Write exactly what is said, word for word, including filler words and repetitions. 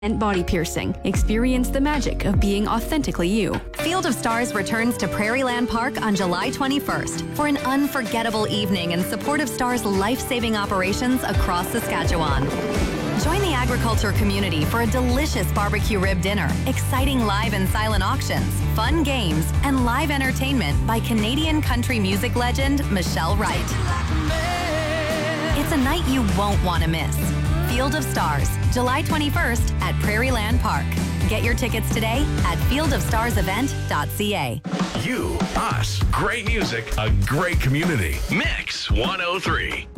and body piercing. Experience the magic of being authentically you. Field of Stars returns to Prairieland Park on July twenty-first for an unforgettable evening in support of Stars' life-saving operations across Saskatchewan. Join the agriculture community for a delicious barbecue rib dinner, exciting live and silent auctions, fun games, and live entertainment by Canadian country music legend Michelle Wright. It's a night you won't want to miss. Field of Stars, July twenty-first at Prairieland Park. Get your tickets today at field of stars event dot c a. You, us, great music, a great community. Mix one oh three.